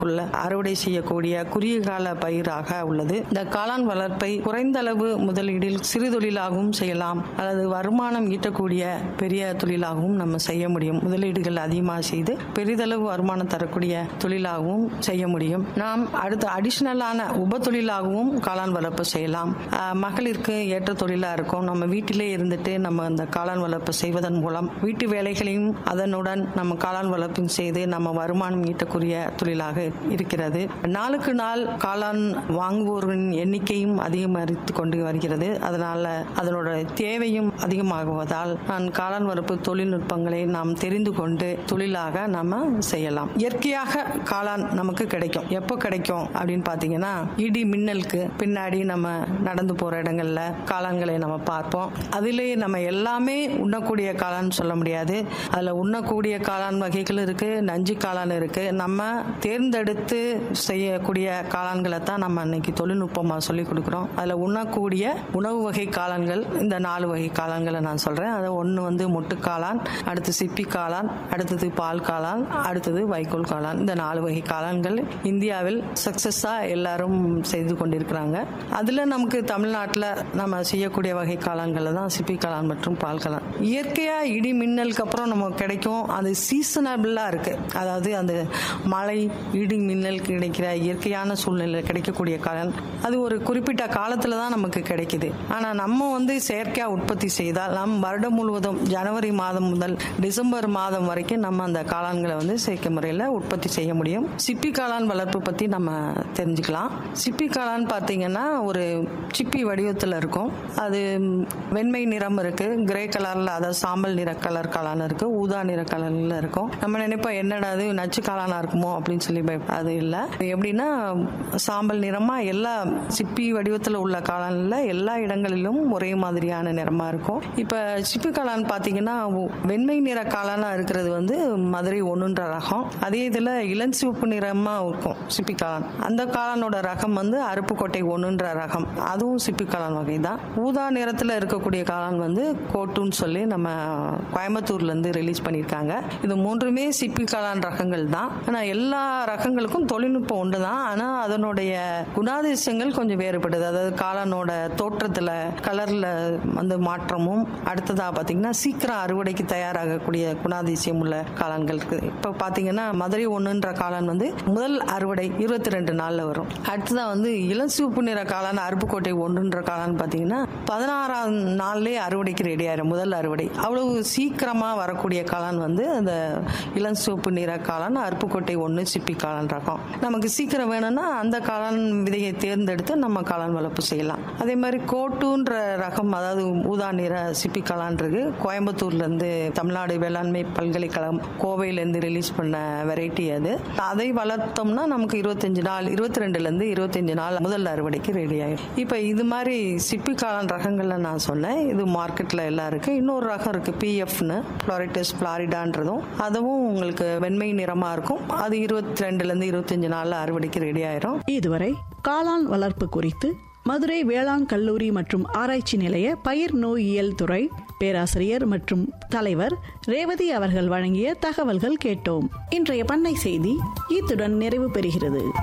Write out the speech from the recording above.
அறுவடை செய்யக்கூடிய குறுகிய கால பயிராக உள்ளது. இந்த காளான் வளர்ப்பை குறைந்த அளவு முதலீடில் சிறு தொழிலாகவும் செய்யலாம், அல்லது வருமானம் ஈட்டக்கூடிய பெரிய தொழிலாகவும் நம்ம செய்ய முடியும். முதலீடுகள் அதிகமாக செய்து பெரிதளவு வருமானம் தரக்கூடிய தொழிலாகவும் செய்ய முடியும். நாம் அடுத்து அடிஷனலான உப தொழிலாகவும் காளான் வளர்ப்பு செய்யலாம். மகளிருக்கு ஏற்ற தொழிலா இருக்கும். நம்ம வீட்டிலே இருந்துட்டு நம்ம அந்த காளான் வளர்ப்பு செய்வதன் மூலம் வீட்டு வேலைகளையும் அதனுடன் நம்ம காளான் வளர்ப்பும் செய்து நம்ம வருமானம் ஈட்டக்கூடிய தொழிலாக இருக்கிறது. நாளுக்கு நாள் காளான் வாங்குவோரின் எண்ணிக்கையும் அதிகரித்து கொண்டு வருகிறது. அதனால அதனோட தேவையும் அதிகமாகுவதால் நான் காளான் வளர்ப்பு தொழில்நுட்பங்களை நாம் தெரிந்து கொண்டு தொழிலாக நம்ம செய்யலாம். இயற்கையாக காளான் நமக்கு கிடைக்கும். எப்போ கிடைக்கும் அப்படின்னு பாத்தீங்கன்னா, இடி மின்னலுக்கு பின்னாடி நம்ம நடந்து போற இடங்கள்ல காளான்களை நம்ம பார்ப்போம். அதிலேயே நம்ம எல்லாமே உண்ணக்கூடிய காளான் சொல்ல முடியாது. அதுல உண்ணக்கூடிய காளான் வகைகள் இருக்கு, நஞ்சு காளான் இருக்கு. நம்ம தேர்ந்தெடுத்து செய்யக்கூடிய காளான்களை தான் நம்ம இன்னைக்கு தொழில்நுட்பமா சொல்லி கொடுக்கிறோம். அதுல உண்ணக்கூடிய உணவு வகை காளான்கள் இந்த 4 வகை காளான்களை நான் சொல்றேன். அது ஒன்று மொட்டு காளான், அடுத்து சிப்பி காளான், அடுத்தது பால் காளான், அடுத்தது வைக்கோல் காளான். இந்த 4 வகை காளான்கள் இந்தியாவில் சக்சஸா எல்லாரும் செய்து கொண்டிருக்கிறாங்க. அதுல நமக்கு தமிழ்நாட்டில் நம்ம செய்யக்கூடிய வகை காளான்கள் தான் சிப்பி காளான் மற்றும் பால் காளான். இயற்கையா இடி மின்னலுக்கு அப்புறம் நமக்கு கிடைக்கும். அது சீசனபிளா இருக்கு. அதாவது அந்த மழை இடி மின்னல் கிடைக்கிற இயற்கையான சூழ்நிலை கிடைக்கக்கூடிய காளான் அது ஒரு குறிப்பிட்ட காலத்துல தான் நமக்கு கிடைக்குது. ஆனா நம்ம செயற்கையா உற்பத்தி செய்தால் நம் வருடம் முழுவதும் ஜனவரி மாதம் முதல் டிசம்பர் மாதம் வரைக்கும் நம்ம அந்த காளான்களை செயற்கை முறையில் உற்பத்தி செய்ய முடியும். சிப்பி காளான் வளர்ப்பு பத்தி நம்ம தெரிஞ்சுக்கலாம். சிப்பி காளான் பாத்தீங்கன்னா ஒரு சிப்பி வடிவத்தில் இருக்கும். அது வெண்மை நிறம் இருக்கு, கிரே கலர்ல, அதாவது சாம்பல் நிற கலர் காளான் இருக்கு, ஊதா நிற கலர்ல இருக்கும். நம்ம நினைப்போம் என்னடா அது நச்சு காளானா இருக்குமோ அப்படின்னு சொல்லி அது இல்ல. எப்படின்னா சாம்பல் நிறமா எல்லா சிப்பி வடிவத்தில் உள்ள காளான்ல எல்லா இடங்களிலும் ஒரே மாதிரியான நிறமா இருக்கும். இப்ப சிப்பி காளான் பாத்தீங்கன்னா வெண்மை நிற காளானா இருக்கிறது மதுரை 1 ரகம். அதே இதுல இளஞ்சிவப்பு நிறமா இருக்கும் சிப்பி காளான். அந்த காளானோட ரகம் அருப்புக்கோட்டை 1 ரகம். அதுவும் சிப்பி காளான் வகை தான். ஊதா நிறத்துல இருக்கக்கூடிய காளான் கோட்டுன்னு சொல்லி நம்ம கோயம்புத்தூர்ல இருந்து ரிலீஸ் பண்ணிருக்காங்க. இது 3மே சிப்பி காளான் ரகங்கள் தான். ஆனா எல்லா ரகங்களுக்கும் தொழில்நுட்பம் ஒன்று தான். ஆனா அதனுடைய குணாதிசயங்கள் கொஞ்சம் வேறுபடுது. அதாவது காளானோட தோற்றத்துல கலர்ல மாற்றமும், அடுத்ததா பாத்தீங்கன்னா சீக்கிரம் அறுவடைக்கு தயாராகக்கூடிய குணாதிசயம் உள்ள காளான்கள் இருக்குது. இப்ப பாத்தீங்கன்னா மதுரை 1 காளான் முதல் அறுவடை 22 நாள்ல வரும். அடுத்ததா இளஞ்சிவப்பு நிற காளான் அருப்புக்கோட்டை 1 காளான் பாத்தீங்கன்னா 16ஆம் நாள்லயே அறுவடைக்கு ரெடி ஆயிரும். முதல் அறுவடை அவ்வளவு சீக்கிரமா வரக்கூடிய காளான் அந்த இளஞ்சிவப்பு நிற காளான் அருப்புக்கோட்டை 1 சிப்பி காளான் ரகம். நமக்கு சீக்கிரம் வேணும்னா அந்த காளான் விதையை தேர்ந்தெடுத்து நம்ம காளான் வளர்ப்பு செய்யலாம். அதே மாதிரி கோட்டுன்ற ரகம், அதாவது ஊதா நிற சிப்பி காளான் இருக்கு. கோயம்புத்தூர்ல இருந்து தமிழ்நாடு வேளாண்மை பல்கலைக்கழகம் கோவையில இருந்து ரிலீஸ் பண்ண வெரைட்டி அது. அதை வளர்த்தோம்னா நமக்கு 22 இருந்து 25 நாள் முதல் அறுவடைக்கு ரெடி ஆயிடும். இப்ப இது மாதிரி சிப்பி காளான் ரகங்கள்ல நான் சொன்னேன். இது மார்க்கெட்ல எல்லாம் இருக்கு. இன்னொரு ரகம் இருக்கு, பிஎஃப்னு, புளோரிட்டஸ் புளாரிடான்றதும். அதுவும் உங்களுக்கு வெண்மை நிறமா இருக்கும். அது 22 இருந்து 25 நாள்ல அறுவடைக்கு ரெடி ஆயிரும். இதுவரை காளான் வளர்ப்பு குறித்து மதுரை வேளாண் கல்லூரி மற்றும் ஆராய்ச்சி நிலைய பயிர் நோயியல் துறை பேராசிரியர் மற்றும் தலைவர் ரேவதி அவர்கள் வழங்கிய தகவல்கள் கேட்டோம். இன்றைய பண்ணை செய்தி இத்துடன் நிறைவு பெறுகிறது.